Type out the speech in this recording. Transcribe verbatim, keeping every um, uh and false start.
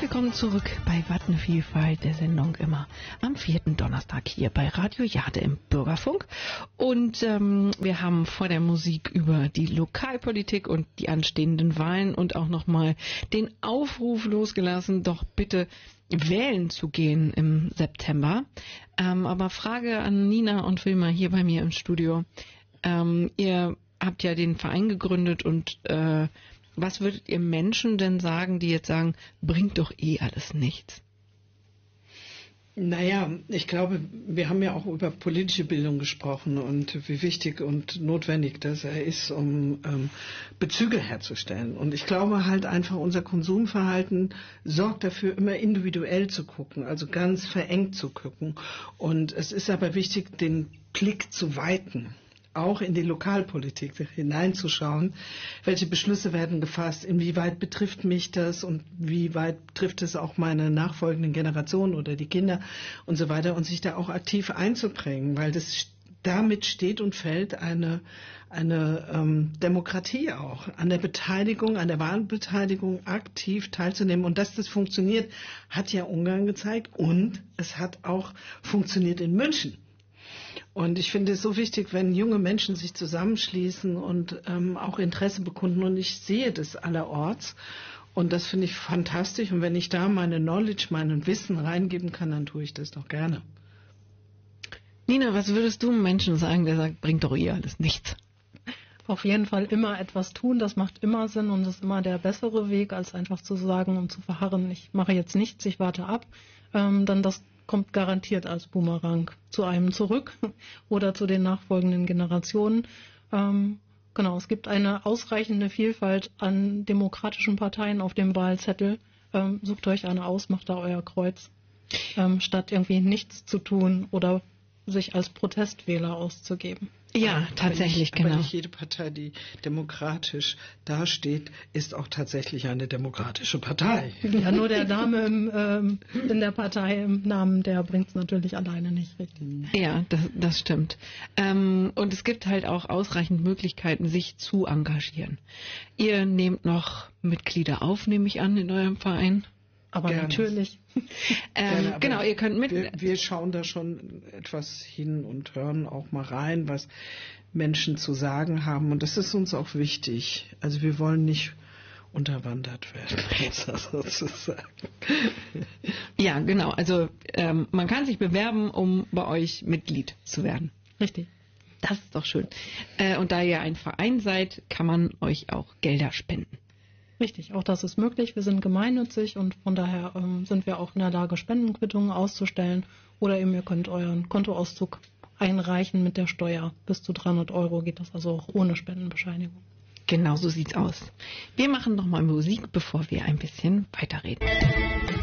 Willkommen zurück bei Wattenvielfalt, der Sendung immer am vierten Donnerstag hier bei Radio Jade im Bürgerfunk. Und ähm, wir haben vor der Musik über die Lokalpolitik und die anstehenden Wahlen und auch nochmal den Aufruf losgelassen, doch bitte wählen zu gehen im September. Ähm, aber Frage an Nina und Wilma hier bei mir im Studio. Ähm, ihr habt ja den Verein gegründet und äh, was würdet ihr Menschen denn sagen, die jetzt sagen, bringt doch eh alles nichts? Naja, ich glaube, wir haben ja auch über politische Bildung gesprochen und wie wichtig und notwendig das ist, um ähm, Bezüge herzustellen. Und ich glaube halt einfach, unser Konsumverhalten sorgt dafür, immer individuell zu gucken, also ganz verengt zu gucken. Und es ist aber wichtig, den Blick zu weiten, auch in die Lokalpolitik hineinzuschauen, welche Beschlüsse werden gefasst, inwieweit betrifft mich das und wie weit betrifft es auch meine nachfolgenden Generationen oder die Kinder und so weiter und sich da auch aktiv einzubringen, weil das damit steht und fällt eine, eine ähm, Demokratie auch, an der Beteiligung, an der Wahlbeteiligung aktiv teilzunehmen. Und dass das funktioniert, hat ja Ungarn gezeigt und es hat auch funktioniert in München. Und ich finde es so wichtig, wenn junge Menschen sich zusammenschließen und ähm, auch Interesse bekunden. Und ich sehe das allerorts. Und das finde ich fantastisch. Und wenn ich da meine Knowledge, mein Wissen reingeben kann, dann tue ich das doch gerne. Nina, was würdest du einem Menschen sagen, der sagt, bringt doch eh alles nichts? Auf jeden Fall immer etwas tun, das macht immer Sinn und das ist immer der bessere Weg, als einfach zu sagen und zu verharren, ich mache jetzt nichts, ich warte ab. Ähm, dann das kommt garantiert als Boomerang zu einem zurück oder zu den nachfolgenden Generationen. Ähm, genau, es gibt eine ausreichende Vielfalt an demokratischen Parteien auf dem Wahlzettel. Ähm, sucht euch eine aus, macht da euer Kreuz, ähm, statt irgendwie nichts zu tun oder sich als Protestwähler auszugeben. Ja, aber tatsächlich, nicht, genau. Aber nicht jede Partei, die demokratisch dasteht, ist auch tatsächlich eine demokratische Partei. Ja, nur der Name im, ähm, in der Partei im Namen, der bringt es natürlich alleine nicht richtig. Ja, das, das stimmt. Ähm, und es gibt halt auch ausreichend Möglichkeiten, sich zu engagieren. Ihr nehmt noch Mitglieder auf, nehme ich an, in eurem Verein. Aber Gerne. Natürlich. ähm, Gerne, aber genau, ihr könnt mit. Wir, wir schauen da schon etwas hin und hören auch mal rein, was Menschen zu sagen haben. Und das ist uns auch wichtig. Also wir wollen nicht unterwandert werden, sozusagen. Ja, genau. Also ähm, man kann sich bewerben, um bei euch Mitglied zu werden. Richtig. Das ist doch schön. Äh, und da ihr ein Verein seid, kann man euch auch Gelder spenden. Richtig, auch das ist möglich. Wir sind gemeinnützig und von daher ähm, sind wir auch in der Lage, Spendenquittungen auszustellen. Oder eben ihr könnt euren Kontoauszug einreichen mit der Steuer. Bis zu dreihundert Euro geht das also auch ohne Spendenbescheinigung. Genau so sieht's aus. Wir machen noch mal Musik, bevor wir ein bisschen weiterreden.